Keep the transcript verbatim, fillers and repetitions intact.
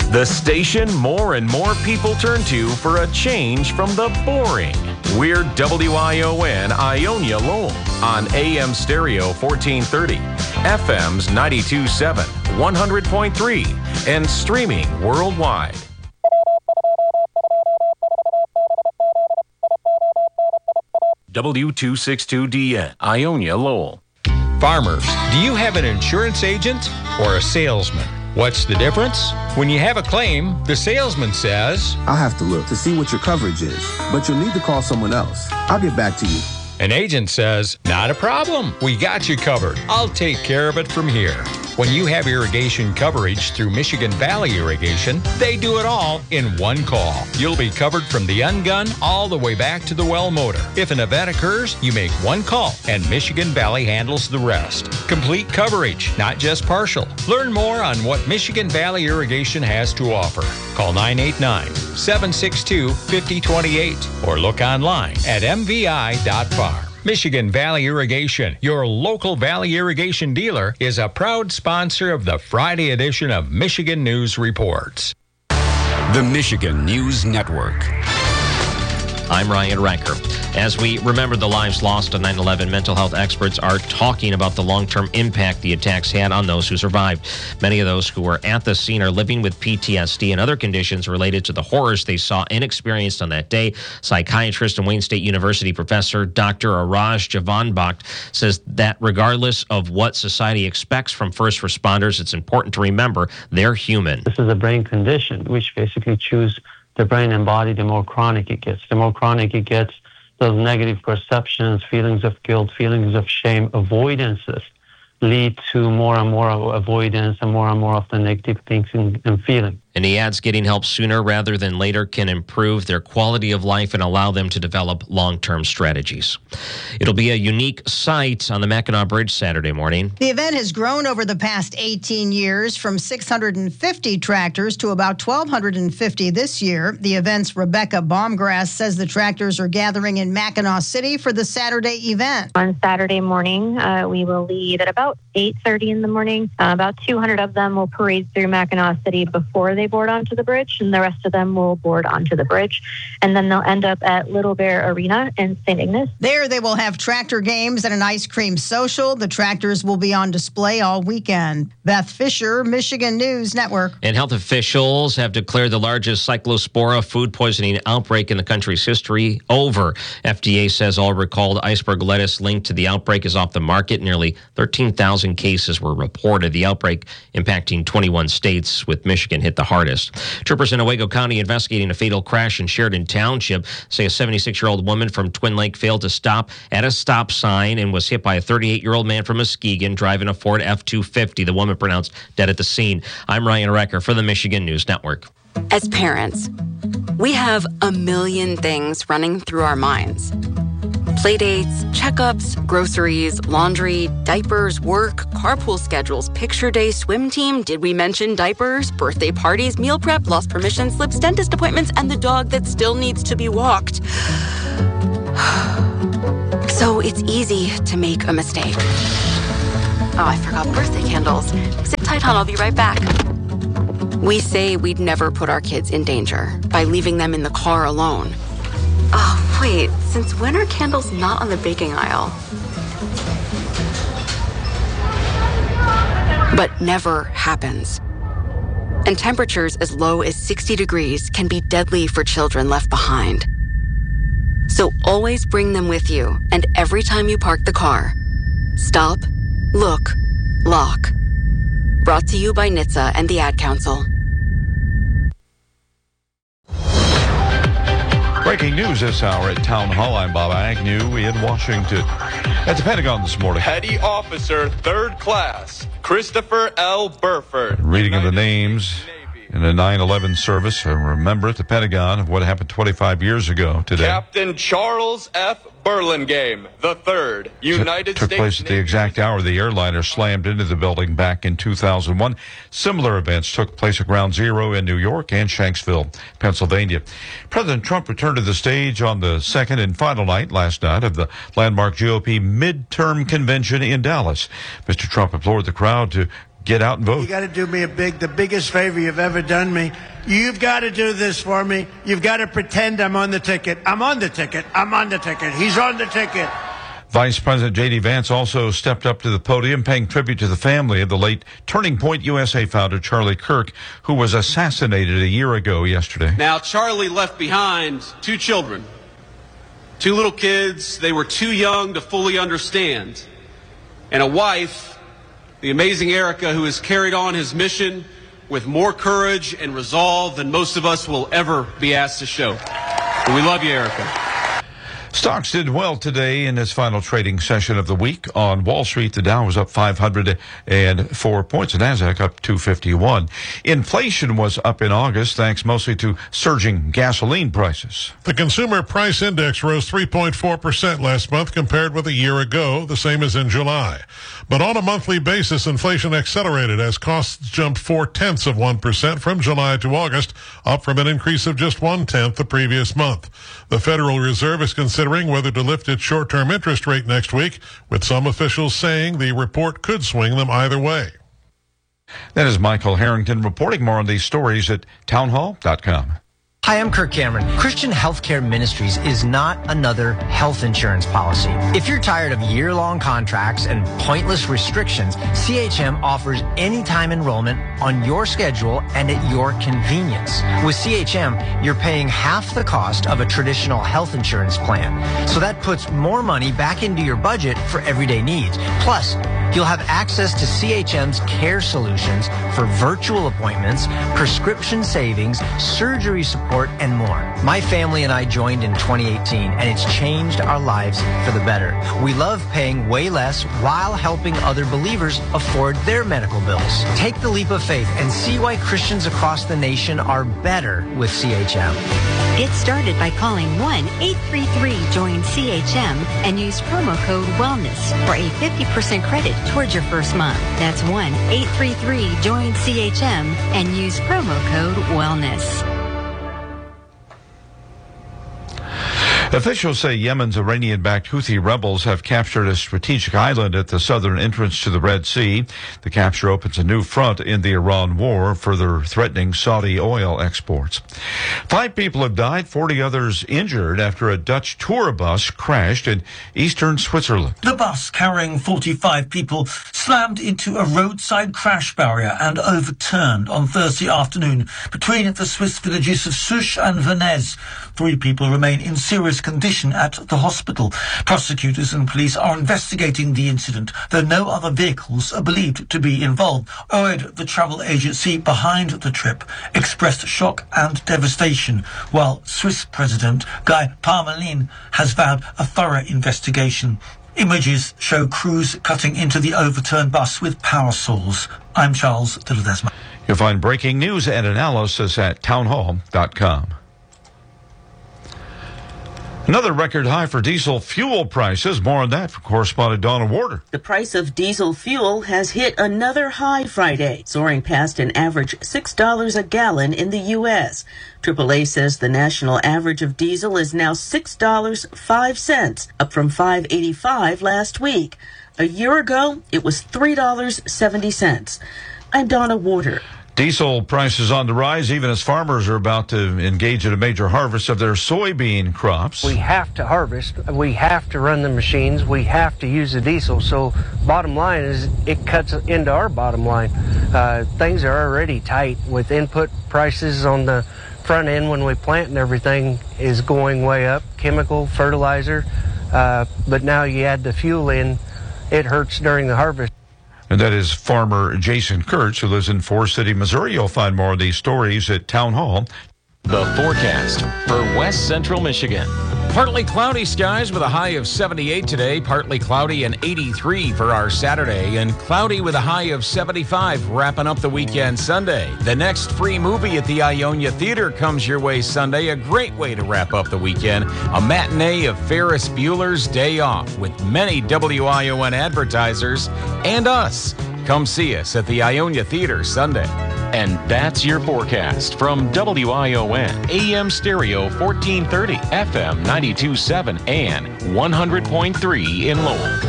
The station more and more people turn to for a change from the boring. We're W I O N Ionia Lowell on A M Stereo fourteen thirty, F M's ninety-two point seven, one hundred point three, and streaming worldwide. W two sixty-two D N, Ionia Lowell. Farmers, do you have an insurance agent or a salesman? What's the difference? When you have a claim, the salesman says, I'll have to look to see what your coverage is, but you'll need to call someone else. I'll get back to you. An agent says, not a problem. We got you covered. I'll take care of it from here. When you have irrigation coverage through Michigan Valley Irrigation, they do it all in one call. You'll be covered from the ungun all the way back to the well motor. If an event occurs, you make one call, and Michigan Valley handles the rest. Complete coverage, not just partial. Learn more on what Michigan Valley Irrigation has to offer. Call nine eight nine, seven six two, five zero two eight or look online at m v i dot farm. Michigan Valley Irrigation, your local Valley Irrigation dealer, is a proud sponsor of the Friday edition of Michigan News Reports. The Michigan News Network. I'm Ryan Riker. As we remember the lives lost on nine eleven, mental health experts are talking about the long-term impact the attacks had on those who survived. Many of those who were at the scene are living with P T S D and other conditions related to the horrors they saw and experienced on that day. Psychiatrist and Wayne State University professor Doctor Araj Javanbakht says that regardless of what society expects from first responders, it's important to remember they're human. This is a brain condition which basically chews the brain and body the more chronic it gets. The more chronic it gets, those negative perceptions, feelings of guilt, feelings of shame, avoidances lead to more and more avoidance and more and more of the negative things and, and feeling. And he adds getting help sooner rather than later can improve their quality of life and allow them to develop long-term strategies. It'll be a unique sight on the Mackinac Bridge Saturday morning. The event has grown over the past eighteen years from six hundred fifty tractors to about twelve fifty this year. The event's Rebecca Baumgrass says the tractors are gathering in Mackinac City for the Saturday event. On Saturday morning, uh, we will leave at about eight thirty in the morning. Uh, about two hundred of them will parade through Mackinac City before they board onto the bridge, and the rest of them will board onto the bridge. And then they'll end up at Little Bear Arena in Saint Ignace. There they will have tractor games and an ice cream social. The tractors will be on display all weekend. Beth Fisher, Michigan News Network. And health officials have declared the largest cyclospora food poisoning outbreak in the country's history over. F D A says all recalled iceberg lettuce linked to the outbreak is off the market. Nearly thirteen thousand cases were reported. The outbreak impacting twenty-one states, with Michigan hit the hardest. Troopers in Owego County investigating a fatal crash in Sheridan Township say a seventy-six-year-old woman from Twin Lake failed to stop at a stop sign and was hit by a thirty-eight-year-old man from Muskegon driving a Ford F two fifty. The woman pronounced dead at the scene. I'm Ryan Recker for the Michigan News Network. As parents, we have a million things running through our minds. Playdates, checkups, groceries, laundry, diapers, work, carpool schedules, picture day, swim team, did we mention diapers, birthday parties, meal prep, lost permission slips, dentist appointments, and the dog that still needs to be walked. So it's easy to make a mistake. Oh, I forgot birthday candles. Sit tight, hon, I'll be right back. We say we'd never put our kids in danger by leaving them in the car alone. Oh, wait, since when are candles not on the baking aisle? But never happens. And temperatures as low as sixty degrees can be deadly for children left behind. So always bring them with you, and every time you park the car, stop, look, lock. Brought to you by N H T S A and the Ad Council. Breaking news this hour at Town Hall. I'm Bob Agnew in Washington. At the Pentagon this morning. Petty Officer, third Class, Christopher L. Burford. Reading of the names in the nine eleven service. And remember at the Pentagon what happened twenty-five years ago today. Captain Charles F. Burlingame, the third, United took States. Took place at the exact hour the airliner slammed into the building back in two thousand one. Similar events took place at Ground Zero in New York and Shanksville, Pennsylvania. President Trump returned to the stage on the second and final night last night of the landmark G O P midterm convention in Dallas. Mister Trump implored the crowd to get out and vote. You got to do me a big, the biggest favor you've ever done me. You've got to do this for me. You've got to pretend I'm on the ticket. I'm on the ticket. I'm on the ticket. He's on the ticket. Vice President J D. Vance also stepped up to the podium, paying tribute to the family of the late Turning Point U S A founder Charlie Kirk, who was assassinated a year ago yesterday. Now, Charlie left behind two children, two little kids. They were too young to fully understand, and a wife, the amazing Erica, who has carried on his mission with more courage and resolve than most of us will ever be asked to show. And we love you, Erica. Stocks did well today in its final trading session of the week. On Wall Street, the Dow was up five hundred four points, the Nasdaq up two fifty-one. Inflation was up in August, thanks mostly to surging gasoline prices. The Consumer Price Index rose three point four percent last month compared with a year ago, the same as in July. But on a monthly basis, inflation accelerated as costs jumped four-tenths of one percent from July to August, up from an increase of just one-tenth the previous month. The Federal Reserve is considering whether to lift its short-term interest rate next week, with some officials saying the report could swing them either way. That is Michael Harrington reporting. More on these stories at townhall dot com. Hi, I'm Kirk Cameron. Christian Healthcare Ministries is not another health insurance policy. If you're tired of year-long contracts and pointless restrictions, C H M offers anytime enrollment on your schedule and at your convenience. With C H M, you're paying half the cost of a traditional health insurance plan. So that puts more money back into your budget for everyday needs. Plus, you'll have access to C H M's care solutions for virtual appointments, prescription savings, surgery support, and more. My family and I joined in twenty eighteen, and it's changed our lives for the better. We love paying way less while helping other believers afford their medical bills. Take the leap of faith and see why Christians across the nation are better with C H M. Get started by calling one eight three three join C H M and use promo code WELLNESS for a fifty percent credit towards your first month. That's one eight three three join C H M and use promo code WELLNESS. Officials say Yemen's Iranian-backed Houthi rebels have captured a strategic island at the southern entrance to the Red Sea. The capture opens a new front in the Iran war, further threatening Saudi oil exports. Five people have died, forty others injured after a Dutch tour bus crashed in eastern Switzerland. The bus carrying forty-five people slammed into a roadside crash barrier and overturned on Thursday afternoon between the Swiss villages of Souche and Venez. Three people remain in serious condition at the hospital. Prosecutors and police are investigating the incident, though no other vehicles are believed to be involved. O E D, the travel agency behind the trip, expressed shock and devastation, while Swiss President Guy Parmelin has vowed a thorough investigation. Images show crews cutting into the overturned bus with power saws. I'm Charles de Ledesma. You'll find breaking news and analysis at townhall dot com. Another record high for diesel fuel prices. More on that from correspondent Donna Warder. The price of diesel fuel has hit another high Friday, soaring past an average six dollars a gallon in the U S triple A says the national average of diesel is now six dollars and five cents, up from five dollars and eighty-five cents last week. A year ago, it was three dollars and seventy cents. I'm Donna Warder. Diesel prices on the rise, even as farmers are about to engage in a major harvest of their soybean crops. We have to harvest. We have to run the machines. We have to use the diesel. So bottom line is it cuts into our bottom line. Uh, things are already tight with input prices on the front end when we plant and everything is going way up. Chemical, fertilizer. Uh, but now you add the fuel in, it hurts during the harvest. And that is farmer Jason Kurtz, who lives in Forest City, Missouri. You'll find more of these stories at Town Hall. The forecast for West Central Michigan. Partly cloudy skies with a high of seventy-eight today. Partly cloudy and eighty-three for our Saturday. And cloudy with a high of seventy-five wrapping up the weekend Sunday. The next free movie at the Ionia Theater comes your way Sunday. A great way to wrap up the weekend. A matinee of Ferris Bueller's Day Off with many W I O N advertisers and us. Come see us at the Ionia Theater Sunday. And that's your forecast from W I O N, A M Stereo fourteen thirty, F M ninety-two point seven, and one hundred point three in Lowell.